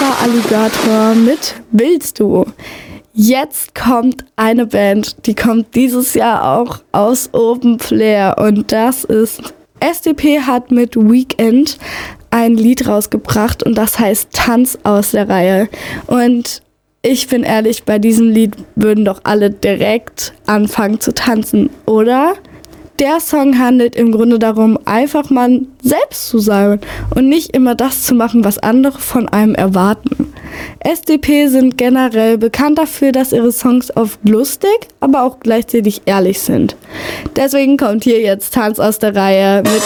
war Alligator mit Willst du? Jetzt kommt eine Band, die kommt dieses Jahr auch aus Open Flair und das ist SDP hat mit Weekend ein Lied rausgebracht und das heißt Tanz aus der Reihe. Und ich bin ehrlich, bei diesem Lied würden doch alle direkt anfangen zu tanzen, oder? Der Song handelt im Grunde darum, einfach mal selbst zu sein und nicht immer das zu machen, was andere von einem erwarten. SDP sind generell bekannt dafür, dass ihre Songs oft lustig, aber auch gleichzeitig ehrlich sind. Deswegen kommt hier jetzt Tanz aus der Reihe mit